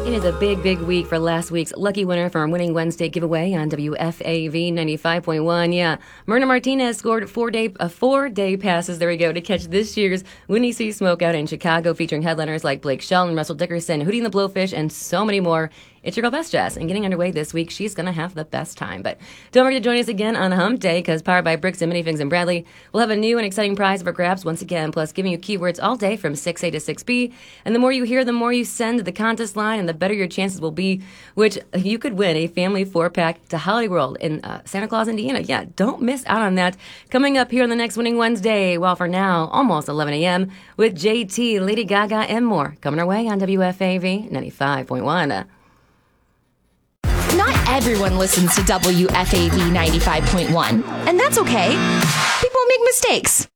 It is a big, big week for last week's lucky winner from our Winning Wednesday giveaway on WFAV 95.1. Yeah, Myrna Martinez scored four-day passes, there we go, to catch this year's Windy City Smokeout in Chicago, featuring headliners like Blake Shelton, Russell Dickerson, Hootie and the Blowfish, and so many more. It's your girl, Best Jess, and getting underway this week, she's going to have the best time. But don't forget to join us again on Hump Day, because powered by Bricks and Minifigs in Bradley, we'll have a new and exciting prize for grabs once again, plus giving you keywords all day from 6A to 6B. And the more you hear, the more you send to the contest line, and the better your chances will be, which you could win a family 4-pack to Holiday World in Santa Claus, Indiana. Yeah, don't miss out on that. Coming up here on the next Winning Wednesday, well, for now, almost 11 a.m., with JT, Lady Gaga, and more. Coming our way on WFAV 95.1. Not everyone listens to WFAV 95.1, and that's okay. People make mistakes.